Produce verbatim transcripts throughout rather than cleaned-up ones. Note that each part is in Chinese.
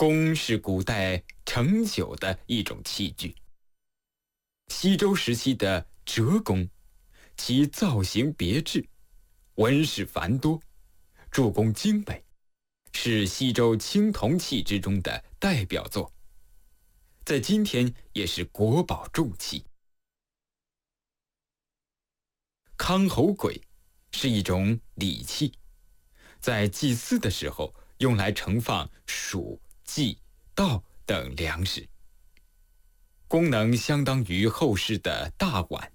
弓是古代盛酒的一种器具。西周时期的折弓，其造型别致，纹饰繁多，铸工精美，是西周青铜器之中的代表作，在今天也是国宝重器。康侯簋是一种礼器，在祭祀的时候用来盛放黍、稷、稻等粮食，功能相当于后世的大碗。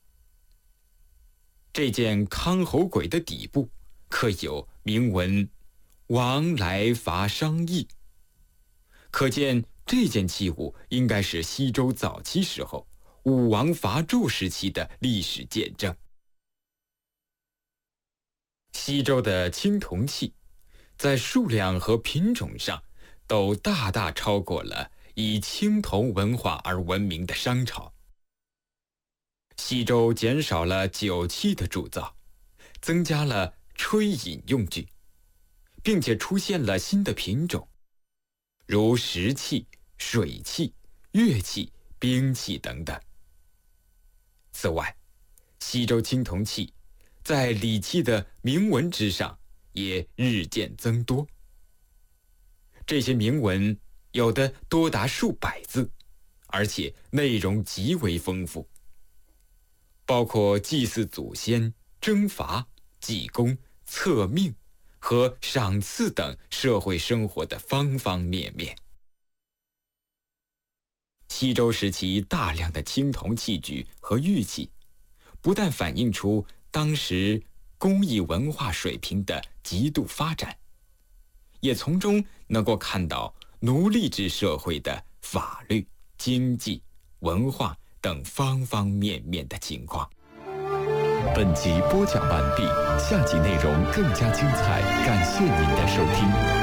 这件康侯簋的底部刻有铭文“王来伐商议”，可见这件器物应该是西周早期时候武王伐纣时期的历史见证。西周的青铜器在数量和品种上都大大超过了以青铜文化而闻名的商朝。西周减少了酒器的铸造，增加了吹饮用具，并且出现了新的品种，如石器、水器、乐器、兵器等等。此外，西周青铜器在礼器的铭文之上也日渐增多。这些铭文有的多达数百字，而且内容极为丰富，包括祭祀祖先、征伐、济公、测命和赏赐等社会生活的方方面面。西周时期大量的青铜器具和玉器，不但反映出当时工艺文化水平的极度发展，也从中能够看到奴隶制社会的法律、经济、文化等方方面面的情况。 本集播讲完毕，下集内容更加精彩，感谢您的收听。